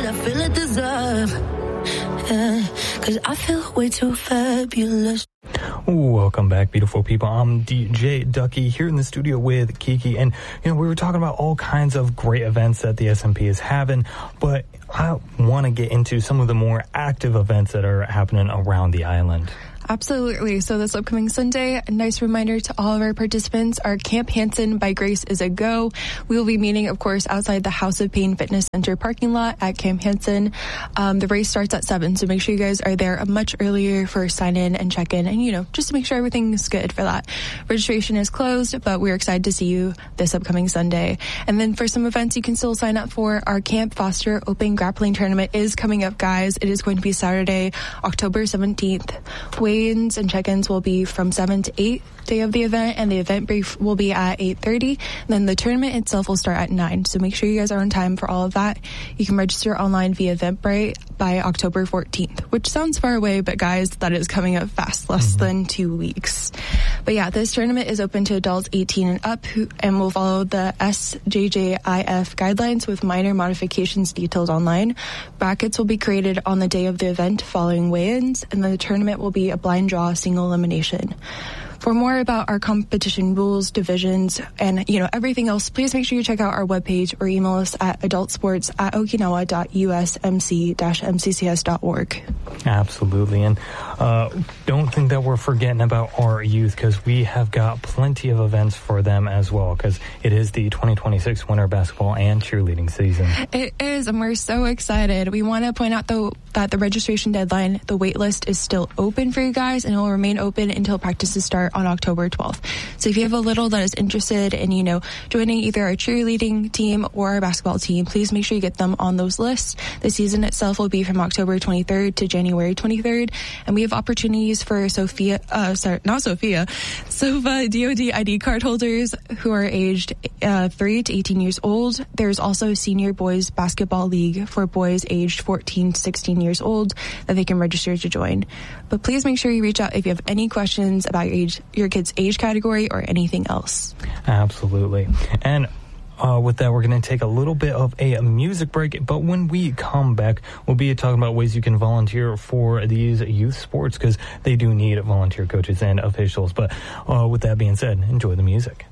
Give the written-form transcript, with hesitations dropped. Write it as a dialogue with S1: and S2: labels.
S1: I feel I deserve. Yeah, 'cause I feel way too fabulous.
S2: Welcome back, beautiful people. I'm DJ Ducky here in the studio with Kiki, and we were talking about all kinds of great events that the SMP is having, but I want to get into some of the more active events that are happening around the island.
S3: Absolutely. So this upcoming Sunday, a nice reminder to all of our participants, our Camp Hansen by Grace is a go. We will be meeting, of course, outside the House of Pain Fitness Center parking lot at Camp Hansen. The race starts at 7, so make sure you guys are there much earlier for sign-in and check-in, and, just to make sure everything's good for that. Registration is closed, but we're excited to see you this upcoming Sunday. And then for some events you can still sign up for, our Camp Foster Open Grappling Tournament is coming up, guys. It is going to be Saturday, October 17th. Weigh-ins and check-ins will be from 7 to 8 day of the event, and the event brief will be at 8:30. Then the tournament itself will start at 9, so make sure you guys are on time for all of that. You can register online via Eventbrite by October 14th, which sounds far away, but guys, that is coming up fast, less than 2 weeks. But yeah, this tournament is open to adults 18 and up, and will follow the SJJIF guidelines with minor modifications detailed online. Brackets will be created on the day of the event following weigh-ins, and then the tournament will be a blind draw single elimination. For more about our competition rules, divisions, and, everything else, please make sure you check out our webpage or email us at adultsports@okinawa.usmccs.org.
S2: Absolutely. And don't think that we're forgetting about our youth, because we have got plenty of events for them as well, because it is the 2026 winter basketball and cheerleading season.
S3: It is, and we're so excited. We want to point out, though, that the registration deadline, the wait list, is still open for you guys, and it will remain open until practices start on October 12th. So if you have a little that is interested in, joining either our cheerleading team or our basketball team, please make sure you get them on those lists. The season itself will be from October 23rd to January 23rd, and we have opportunities for SOFA DOD ID card holders who are aged 3 to 18 years old. There's also Senior Boys Basketball League for boys aged 14 to 16 years old that they can register to join. But please make sure you reach out if you have any questions about your kid's age category or anything else.
S2: Absolutely. And with that, we're going to take a little bit of a music break, but when we come back, we'll be talking about ways you can volunteer for these youth sports, because they do need volunteer coaches and officials. But with that being said, enjoy the music.